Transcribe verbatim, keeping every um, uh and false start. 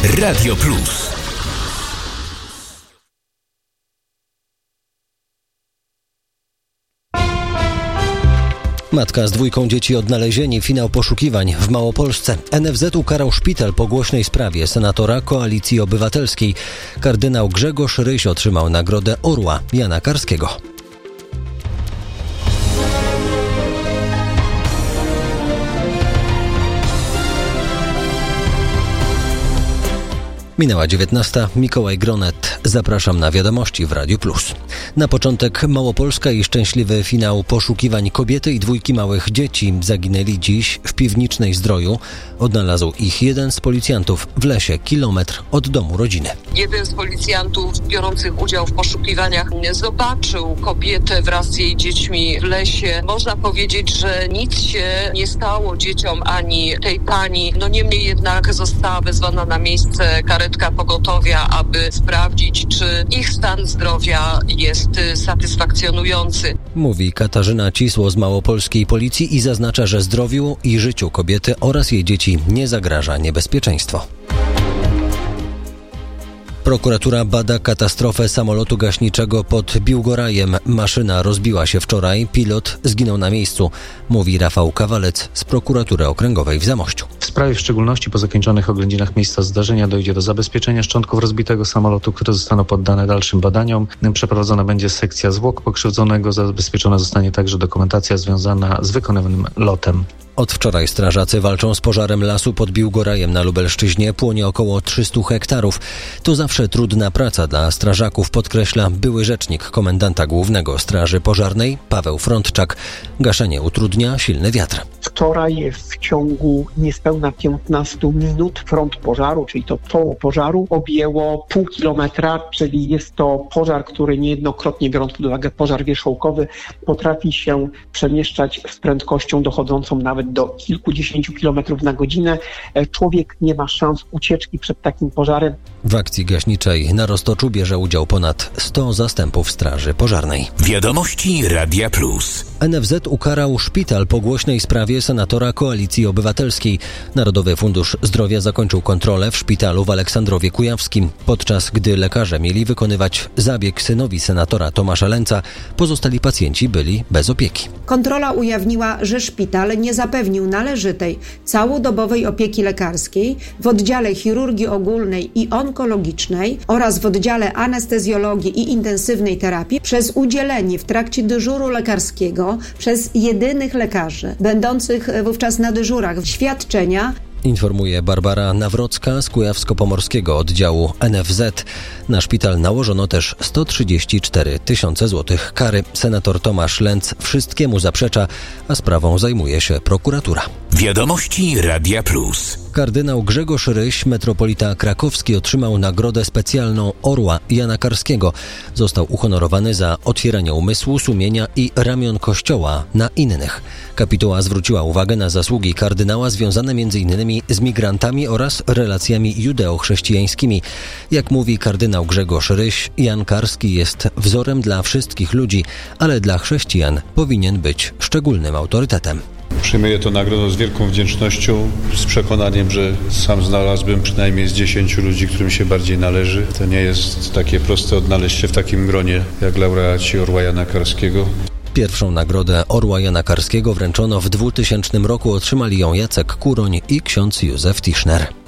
Radio Plus. Matka z dwójką dzieci odnalezieni. Finał poszukiwań w Małopolsce. N F Z ukarał szpital po głośnej sprawie senatora Koalicji Obywatelskiej. Kardynał Grzegorz Ryś otrzymał nagrodę Orła Jana Karskiego. Minęła dziewiętnasta. Mikołaj Gronet. Zapraszam na wiadomości w Radiu Plus. Na początek Małopolska i szczęśliwy finał poszukiwań kobiety i dwójki małych dzieci. Zaginęli dziś w Piwnicznej Zdroju. Odnalazł ich jeden z policjantów w lesie, kilometr od domu rodziny. Jeden z policjantów biorących udział w poszukiwaniach zobaczył kobietę wraz z jej dziećmi w lesie. Można powiedzieć, że nic się nie stało dzieciom ani tej pani. No niemniej jednak została wezwana na miejsce karetka pogotowia, aby sprawdzić, czy ich stan zdrowia jest satysfakcjonujący. Mówi Katarzyna Cisło z małopolskiej policji i zaznacza, że zdrowiu i życiu kobiety oraz jej dzieci nie zagraża niebezpieczeństwo. Prokuratura bada katastrofę samolotu gaśniczego pod Biłgorajem. Maszyna rozbiła się wczoraj, pilot zginął na miejscu, mówi Rafał Kawalec z prokuratury okręgowej w Zamościu. W sprawie w szczególności po zakończonych oględzinach miejsca zdarzenia dojdzie do zabezpieczenia szczątków rozbitego samolotu, które zostaną poddane dalszym badaniom. Przeprowadzona będzie sekcja zwłok pokrzywdzonego, zabezpieczona zostanie także dokumentacja związana z wykonywanym lotem. Od wczoraj strażacy walczą z pożarem lasu pod Biłgorajem na Lubelszczyźnie. Płonie około trzysta hektarów. To zawsze trudna praca dla strażaków, podkreśla były rzecznik komendanta głównego Straży Pożarnej Paweł Frądczak. Gaszenie utrudnia silny wiatr. Wczoraj w ciągu niespełna piętnastu minut front pożaru, czyli to czoło pożaru, objęło pół kilometra, czyli jest to pożar, który niejednokrotnie, biorąc pod uwagę pożar wierzchołkowy, potrafi się przemieszczać z prędkością dochodzącą nawet do kilkudziesięciu kilometrów na godzinę. Człowiek nie ma szans ucieczki przed takim pożarem. W akcji gaśniczej na Roztoczu bierze udział ponad sto zastępów Straży Pożarnej. Wiadomości Radia Plus. N F Z ukarał szpital po głośnej sprawie senatora Koalicji Obywatelskiej. Narodowy Fundusz Zdrowia zakończył kontrolę w szpitalu w Aleksandrowie Kujawskim. Podczas gdy lekarze mieli wykonywać zabieg synowi senatora Tomasza Lęca, pozostali pacjenci byli bez opieki. Kontrola ujawniła, że szpital nie zapewnił należytej, całodobowej opieki lekarskiej w oddziale chirurgii ogólnej i onkologicznej oraz w oddziale anestezjologii i intensywnej terapii przez udzielenie w trakcie dyżuru lekarskiego przez jedynych lekarzy będących wówczas na dyżurach świadczenia. Informuje Barbara Nawrocka z Kujawsko-Pomorskiego oddziału N F Z. Na szpital nałożono też sto trzydzieści cztery tysiące złotych kary. Senator Tomasz Lęc wszystkiemu zaprzecza, a sprawą zajmuje się prokuratura. Wiadomości Radia Plus. Kardynał Grzegorz Ryś, metropolita krakowski, otrzymał nagrodę specjalną Orła Jana Karskiego. Został uhonorowany za otwieranie umysłu, sumienia i ramion Kościoła na innych. Kapituła zwróciła uwagę na zasługi kardynała związane między innymi z migrantami oraz relacjami judeo-chrześcijańskimi. Jak mówi kardynał Grzegorz Ryś, Jan Karski jest wzorem dla wszystkich ludzi, ale dla chrześcijan powinien być szczególnym autorytetem. Przyjmuję tę nagrodę z wielką wdzięcznością, z przekonaniem, że sam znalazłbym przynajmniej z dziesięciu ludzi, którym się bardziej należy. To nie jest takie proste odnaleźć się w takim gronie jak laureaci Orła Jana Karskiego. Pierwszą nagrodę Orła Jana Karskiego wręczono w dwutysięcznym roku. Otrzymali ją Jacek Kuroń i ksiądz Józef Tischner.